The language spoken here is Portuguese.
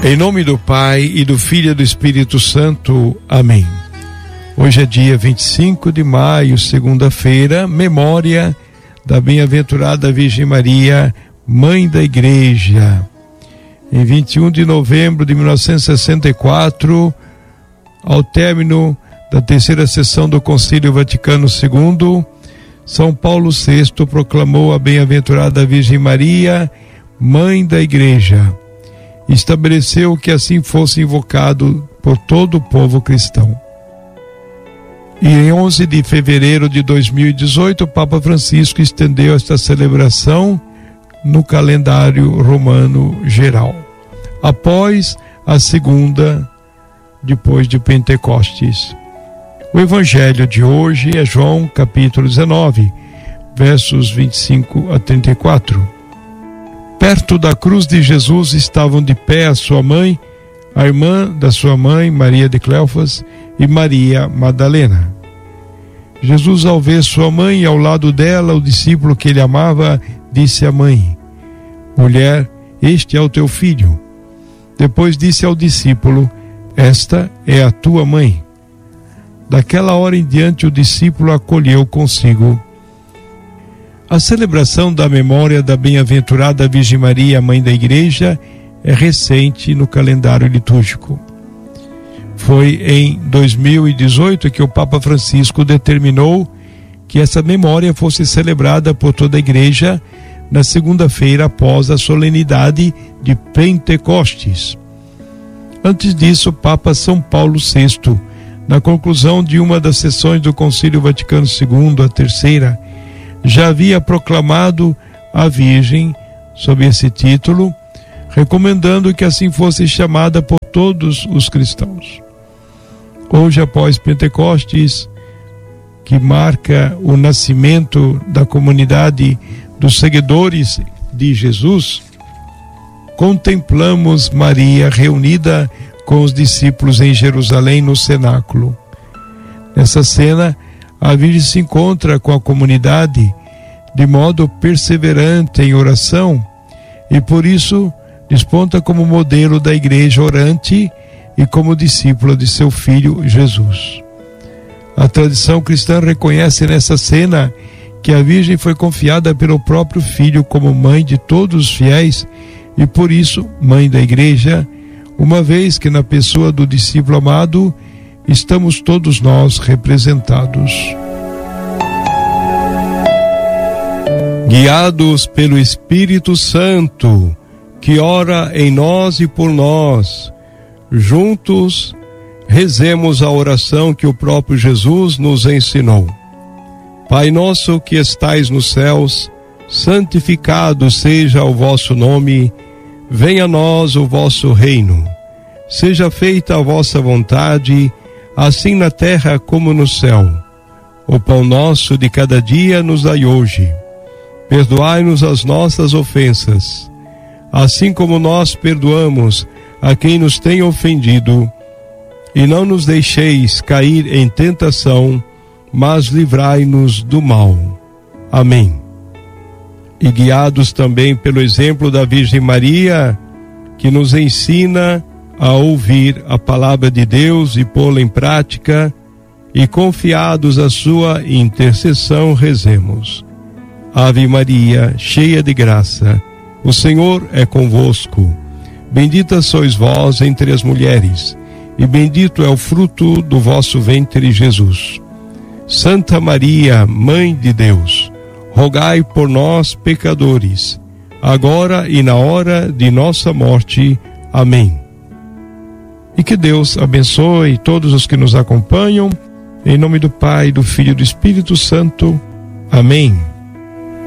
Em nome do Pai e do Filho e do Espírito Santo. Amém. Hoje é dia 25 de maio, segunda-feira, memória da bem-aventurada Virgem Maria, Mãe da Igreja. Em 21 de novembro de 1964, ao término da terceira sessão do Concílio Vaticano II, São Paulo VI proclamou a bem-aventurada Virgem Maria, Mãe da Igreja. Estabeleceu que assim fosse invocado por todo o povo cristão. E em 11 de fevereiro de 2018, o Papa Francisco estendeu esta celebração no calendário romano geral, após a segunda, depois de Pentecostes. O evangelho de hoje é João capítulo 19, versos 25 a 34. Perto da cruz de Jesus estavam de pé a sua mãe, a irmã da sua mãe, Maria de Cleofas, e Maria Madalena. Jesus, ao ver sua mãe e ao lado dela o discípulo que ele amava, disse à mãe: Mulher, este é o teu filho. Depois disse ao discípulo: Esta é a tua mãe. Daquela hora em diante o discípulo acolheu consigo. A celebração da memória da bem-aventurada Virgem Maria, Mãe da Igreja, é recente no calendário litúrgico. Foi em 2018 que o Papa Francisco determinou que essa memória fosse celebrada por toda a Igreja na segunda-feira após a solenidade de Pentecostes. Antes disso, o Papa São Paulo VI, na conclusão de uma das sessões do Concílio Vaticano II, a terceira, já havia proclamado a Virgem sob esse título, recomendando que assim fosse chamada por todos os cristãos. Hoje, após Pentecostes, que marca o nascimento da comunidade dos seguidores de Jesus, contemplamos Maria reunida com os discípulos em Jerusalém no cenáculo. Nessa cena, a Virgem se encontra com a comunidade de modo perseverante em oração e por isso desponta como modelo da igreja orante e como discípula de seu filho Jesus. A tradição cristã reconhece nessa cena que a Virgem foi confiada pelo próprio Filho como mãe de todos os fiéis e por isso mãe da igreja, uma vez que na pessoa do discípulo amado estamos todos nós representados. Guiados pelo Espírito Santo, que ora em nós e por nós, juntos rezemos a oração que o próprio Jesus nos ensinou. Pai nosso que estais nos céus, santificado seja o vosso nome, venha a nós o vosso reino. Seja feita a vossa vontade, assim na terra como no céu. O pão nosso de cada dia nos dai hoje. Perdoai-nos as nossas ofensas, assim como nós perdoamos a quem nos tem ofendido. E não nos deixeis cair em tentação, mas livrai-nos do mal. Amém. E guiados também pelo exemplo da Virgem Maria, que nos ensina a ouvir a palavra de Deus e pô-la em prática, e confiados à sua intercessão, rezemos. Ave Maria, cheia de graça, o Senhor é convosco. Bendita sois vós entre as mulheres, e bendito é o fruto do vosso ventre, Jesus. Santa Maria, Mãe de Deus, rogai por nós, pecadores, agora e na hora de nossa morte. Amém. E que Deus abençoe todos os que nos acompanham, em nome do Pai, do Filho e do Espírito Santo. Amém.